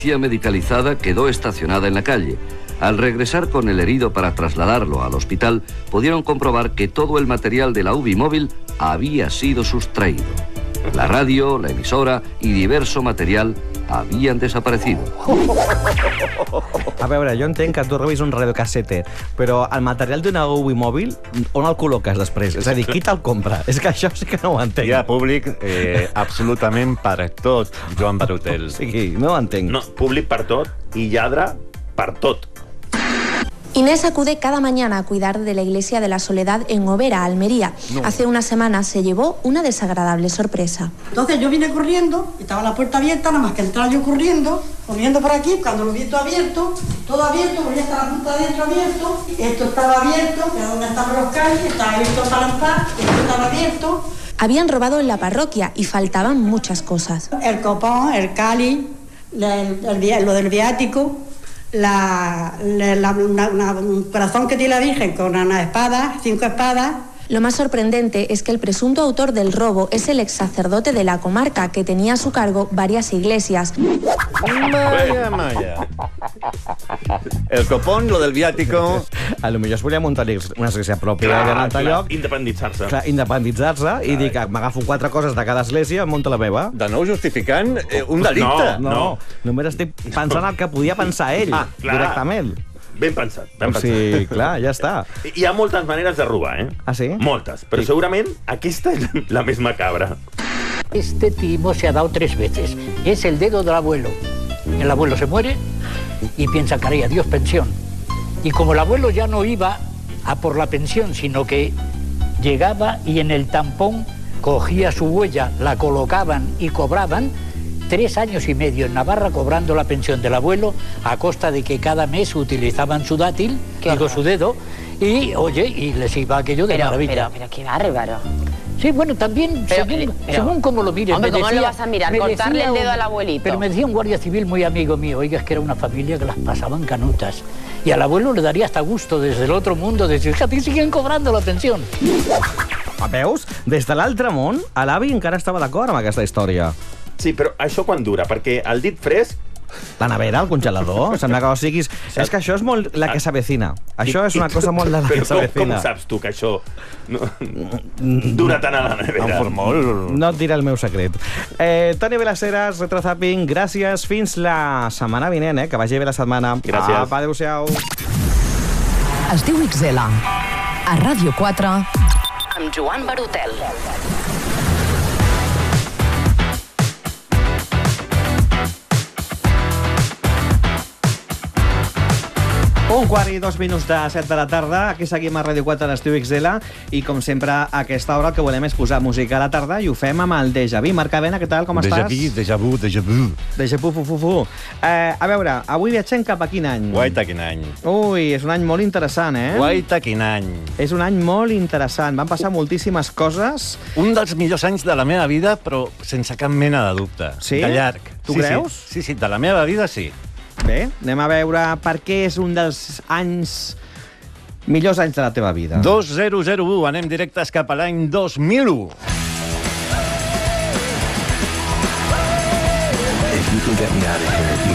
La medicalizada quedó estacionada en la calle. Al regresar con el herido para trasladarlo al hospital, pudieron comprobar que todo el material de la UBI móvil había sido sustraído. La radio, la emisora y diverso material havien desaparecido. A veure, jo entenc que tu robis un radiocassete, però el material d'una UBI mòbil, on el col·loques després? És a dir, qui te'l compra? És que això sí que no ho entenc. Hi ha públic absolutament per tot, Joan Barutel. O sigui, no ho entenc. No, públic per tot i lladre per tot. Inés acude cada mañana a cuidar de la iglesia de la Soledad en Overa, Almería. No. Hace una semana se llevó una desagradable sorpresa. Entonces yo vine corriendo y estaba la puerta abierta, nada más que entrar yo corriendo por aquí, cuando lo vi todo abierto, porque ya estaba la punta de adentro abierto, esto estaba abierto, que es donde estaban los caños, estaba abierto para lanzar, esto estaba abierto. Habían robado en la parroquia y faltaban muchas cosas. El copón, el cáliz, lo del viático, un corazón que tiene la Virgen con una espada, 5 espadas. Lo más sorprendente es que el presunto autor del robo es el ex sacerdote de la comarca, que tenía a su cargo varias iglesias. Maya. El copón, lo del viático... A lo millor es volia muntar una església pròpia en un altre lloc. Independitzar-se. Clar, independitzar-se i dir que m'agafo 4 coses de cada església i munto la meva. De nou justificant un delicte. No. Només estic pensant el que podia pensar ell, directament. Ben pensat, O sigui, clar, ja està. Hi ha moltes maneres de robar, eh? Ah, sí? Moltes, però segurament aquesta és la més macabra. Este timo se ha dado 3 veces. Es el dedo del abuelo. El abuelo se muere y piensa, caray, adiós pensión. Y como el abuelo ya no iba a por la pensión, sino que llegaba y en el tampón cogía su huella, la colocaban y cobraban, 3 años y medio en Navarra cobrando la pensión del abuelo a costa de que cada mes utilizaban su dátil, digo su dedo, y oye, y les iba aquello de maravilla. Pero qué bárbaro. Sí, bueno, también, según como lo mires. Hombre, ¿cómo lo vas a mirar? Cortarle el dedo al abuelito. Pero me decía un guardia civil muy amigo mío, oiga, es que era una familia que las pasaban canutas. Y al abuelo le daría hasta gusto desde el otro mundo decir, fíjate, siguen cobrando la pensión. Veus? Des de l'altre món, l'avi encara estava d'acord amb aquesta història. Sí, però això quan dura? Perquè el dit fresc... La nevera, el congelador, sembla que ho siguis... És que això és molt la que s'avecina. Això és una cosa molt de la que s'avecina. Com saps tu que això dura tant a la nevera? No et diré el meu secret. Toni Belaceres, Retrozapping, gràcies. Fins la setmana vinent, que vagi bé la setmana. Gràcies. Apa, adéu-siau. Es diu XL. A Ràdio 4, amb Joan Barutel. Un quart i 2 minuts de 7 de la tarda. Aquí seguim a Ràdio 4 d'Estiu XL i, com sempre, a aquesta hora el que volem és posar música a la tarda i ho fem amb el Déjà Vu. Marc Avena, què tal? Com estàs? Déjà vu. Déjà vu. A veure, avui viatgem cap a quin any? Guaita, quin any. Ui, és un any molt interessant, Guaita, quin any. És un any molt interessant. Van passar moltíssimes coses. Un dels millors anys de la meva vida, però sense cap mena de dubte. Sí? De llarg. Tu creus? Sí, de la meva vida sí. Bé, anem a veure per què és un dels millors anys de la teva vida. 2001, anem directes cap a l'any 2001. If you can get me out of here,